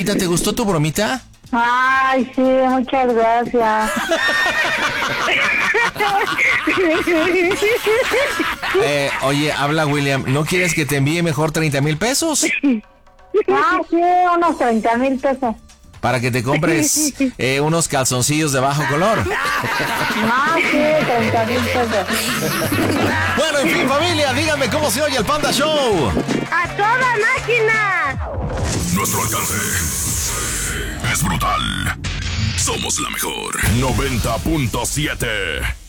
Paquita, ¿te gustó tu bromita? Ay, sí, muchas gracias. Oye, habla William, ¿no quieres que te envíe mejor 30,000 pesos? Ah, sí, unos 30,000 pesos. Para que te compres unos calzoncillos de bajo color. Ah, sí, 30,000 pesos. Bueno, en fin, familia, díganme cómo se oye el Panda Show. ¡A toda máquina! Nuestro alcance es brutal. Somos la mejor. 90.7.